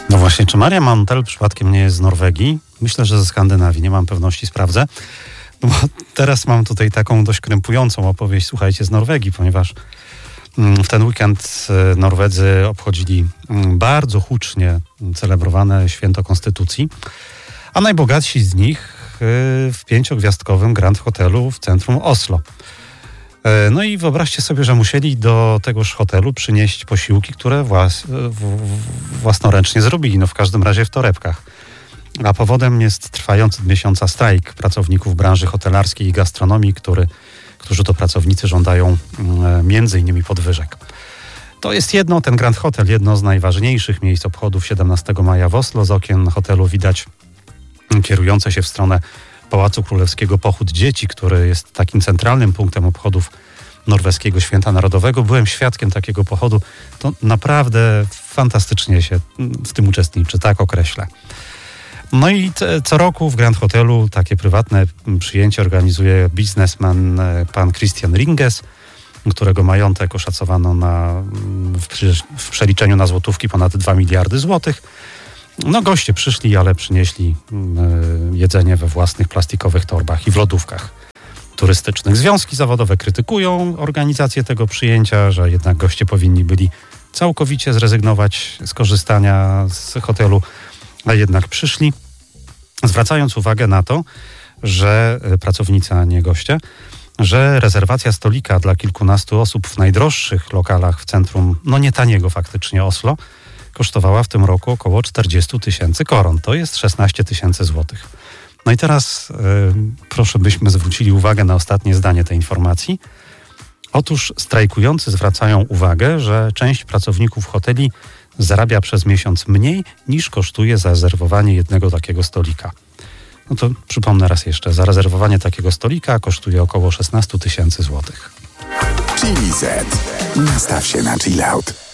No właśnie, czy Maria Montel przypadkiem nie jest z Norwegii? Myślę, że ze Skandynawii, nie mam pewności, sprawdzę. No bo teraz mam tutaj taką dość krępującą opowieść, słuchajcie, z Norwegii, ponieważ w ten weekend Norwedzy obchodzili bardzo hucznie celebrowane święto Konstytucji, a najbogatsi z nich w 5-gwiazdkowym Grand Hotelu w centrum Oslo. No i wyobraźcie sobie, że musieli do tegoż hotelu przynieść posiłki, które własnoręcznie zrobili, no w każdym razie w torebkach. A powodem jest trwający od miesiąca strajk pracowników branży hotelarskiej i gastronomii, którzy to pracownicy żądają między innymi podwyżek. To jest ten Grand Hotel, jedno z najważniejszych miejsc obchodów 17 maja w Oslo. Z okien hotelu widać kierujące się w stronę Pałacu Królewskiego pochód dzieci, który jest takim centralnym punktem obchodów norweskiego Święta Narodowego. Byłem świadkiem takiego pochodu. To naprawdę fantastycznie się w tym uczestniczy, tak określę. No i co roku w Grand Hotelu takie prywatne przyjęcie organizuje biznesman pan Christian Ringes, którego majątek oszacowano w przeliczeniu na złotówki ponad 2 miliardy złotych. No goście przyszli, ale przynieśli jedzenie we własnych plastikowych torbach i w lodówkach turystycznych. Związki zawodowe krytykują organizację tego przyjęcia, że jednak goście powinni byli całkowicie zrezygnować z korzystania z hotelu, a jednak przyszli, zwracając uwagę na to, że pracownicy, a nie goście, że rezerwacja stolika dla kilkunastu osób w najdroższych lokalach w centrum, no nie taniego faktycznie Oslo, kosztowała w tym roku około 40 000 koron. To jest 16 000 złotych. No i teraz proszę, byśmy zwrócili uwagę na ostatnie zdanie tej informacji. Otóż strajkujący zwracają uwagę, że część pracowników hoteli zarabia przez miesiąc mniej niż kosztuje zarezerwowanie jednego takiego stolika. No to przypomnę raz jeszcze, zarezerwowanie takiego stolika kosztuje około 16 000 złotych. Chili Z. Nastaw się na chill out.